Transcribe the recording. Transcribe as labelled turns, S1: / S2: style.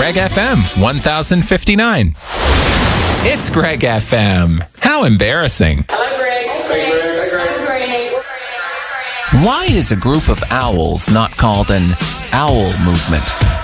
S1: Greg FM 1059. It's Greg FM. How embarrassing.
S2: Hello, Greg.
S1: Why is a group of owls not called an owl movement?